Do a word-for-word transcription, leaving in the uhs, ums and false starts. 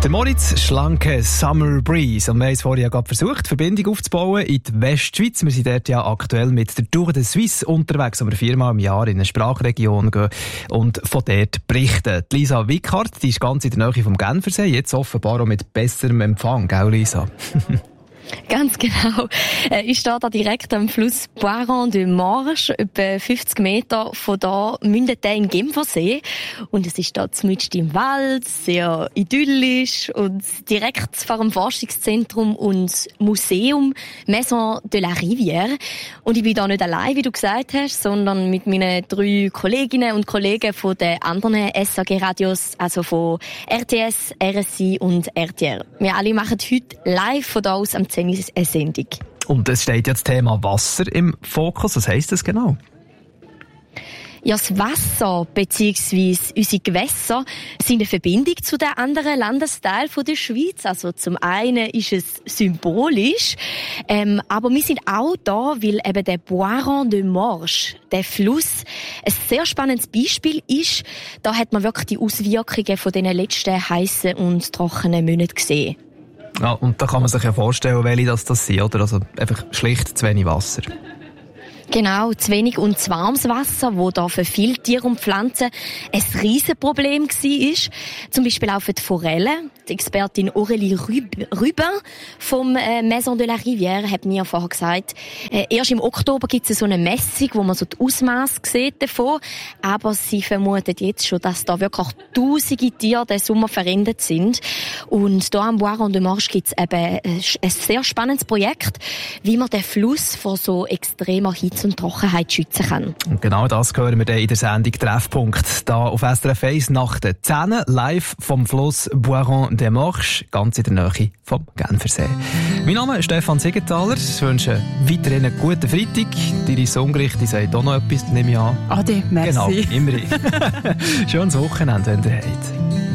Der Moritz, schlanke Summer Breeze. Und wir haben es vorher ja gerade versucht, die Verbindung aufzubauen in die Westschweiz. Wir sind dort ja aktuell mit der Tour de Suisse unterwegs, wo wir viermal im Jahr in eine Sprachregion gehen und von dort berichten. Die Lisa Wickhardt, die ist ganz in der Nähe vom Genfersee, jetzt offenbar auch mit besserem Empfang, gell Lisa? Ganz genau. Ich stehe da direkt am Fluss Boiron de Morges, etwa fünfzig Meter von da mündet der in den Genfersee. Und es ist da mitten im Wald, sehr idyllisch und direkt vor dem Forschungszentrum und Museum Maison de la Rivière. Und ich bin da nicht allein, wie du gesagt hast, sondern mit meinen drei Kolleginnen und Kollegen von den anderen S A G-Radios, also von R T S, R S I und R T R. Wir alle machen heute live von da aus am eine Sendung. Und es steht ja das Thema Wasser im Fokus. Was heisst das genau? Ja, das Wasser bzw. unsere Gewässer sind eine Verbindung zu den anderen Landesteilen der Schweiz. Also zum einen ist es symbolisch, ähm, aber wir sind auch da, weil eben der Boiron de Morges, der Fluss, ein sehr spannendes Beispiel ist. Da hat man wirklich die Auswirkungen von den letzten heißen und trockenen Monaten gesehen. Ja, und da kann man sich ja vorstellen, welche das, das sind, oder? Also einfach schlicht zu wenig Wasser. Genau, zu wenig und zu warmes Wasser, wo da für viele Tiere und Pflanzen ein Riesenproblem war. Zum Beispiel auch für die Forellen. Die Expertin Aurélie Rubin vom äh, Maison de la Rivière hat mir vorher gesagt, äh, erst im Oktober gibt es so eine Messung, wo man so die Ausmaße sieht davon. Aber sie vermutet jetzt schon, dass da wirklich tausende Tiere den Sommer verendet sind. Und hier am Boiron de Morges gibt es eben ein sehr spannendes Projekt, wie man den Fluss vor so extremer Hitze und Trockenheit schützen kann. Und genau das hören wir dann in der Sendung Treffpunkt. Da auf S R F eins nach den zehn live vom Fluss Boiron de Morges, ganz in der Nähe vom Genfersee. Mein Name ist Stefan Siegenthaler. Ich wünsche weiterhin einen guten Freitag. Deine Songrichtung sagt auch noch etwas, nehme ich an. Ade, merci. Genau, immerhin. Schönes Wochenende, wenn ihr habt.